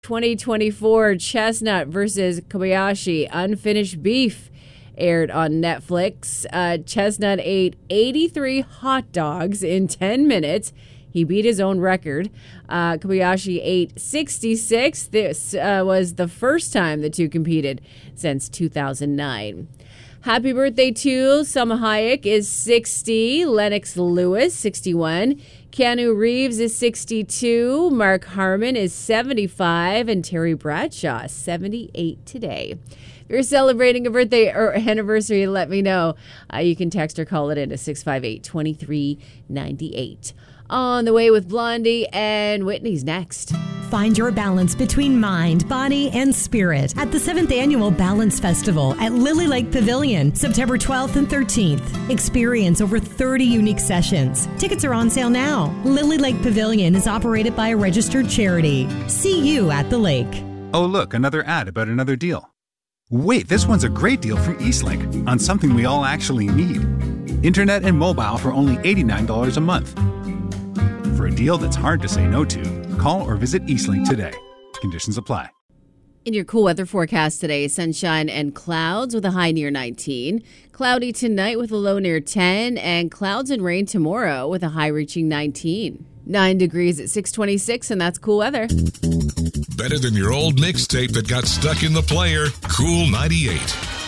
2024 Chestnut versus Kobayashi Unfinished Beef aired on Netflix. Chestnut ate 83 hot dogs in 10 minutes. He beat his own record. Kobayashi ate 66. This was the first time the two competed since 2009. Happy birthday to Salma Hayek is 60. Lennox Lewis, 61. Keanu Reeves is 62. Mark Harmon is 75. And Terry Bradshaw, 78 today. If you're celebrating a birthday or anniversary, let me know. You can text or call it in to 658-2398. On the way with Blondie and Whitney's next. Find your balance between mind, body, and spirit at the 7th Annual Balance Festival at Lily Lake Pavilion, September 12th and 13th. Experience over 30 unique sessions. Tickets are on sale now. Lily Lake Pavilion is operated by a registered charity. See you at the lake. Oh, look, another ad about another deal. Wait, this one's a great deal from Eastlink on something we all actually need. Internet and mobile for only $89 a month. For a deal that's hard to say no to, call or visit Eastlink today. Conditions apply. In your cool weather forecast today, sunshine and clouds with a high near 19. Cloudy tonight with a low near 10. And clouds and rain tomorrow with a high reaching 19. 9 degrees at 6:26, and that's cool weather. Better than your old mixtape that got stuck in the player. Cool 98.